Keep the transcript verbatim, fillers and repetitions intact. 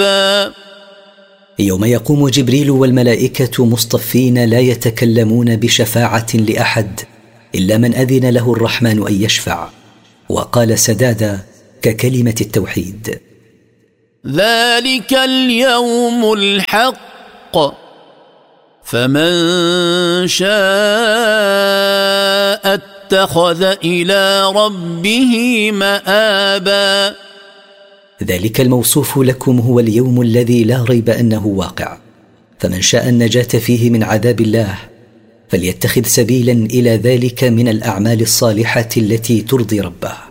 يوم يقوم جبريل والملائكة مصطفين لا يتكلمون بشفاعة لأحد إلا من أذن له الرحمن أن يشفع، وقال سدادا ككلمة التوحيد: ذلك اليوم الحق فمن شاء اتخذ إلى ربه مآبا. ذلك الموصوف لكم هو اليوم الذي لا ريب أنه واقع، فمن شاء النجاة فيه من عذاب الله فليتخذ سبيلا إلى ذلك من الأعمال الصالحة التي ترضي ربه.